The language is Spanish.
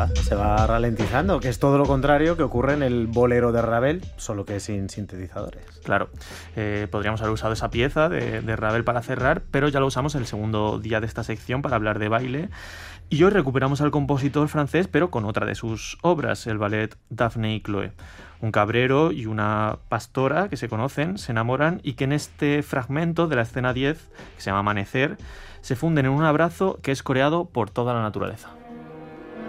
verdad, se va ralentizando, que es todo lo contrario que ocurre en el bolero de Ravel, solo que sin sintetizadores. Claro, podríamos haber usado esa pieza de Ravel para cerrar, pero ya lo usamos el segundo día de esta sección para hablar de baile. Y hoy recuperamos al compositor francés, pero con otra de sus obras, el ballet Daphne y Chloé. Un cabrero y una pastora que se conocen, se enamoran y que en este fragmento de la escena 10, que se llama Amanecer, se funden en un abrazo que es coreado por toda la naturaleza.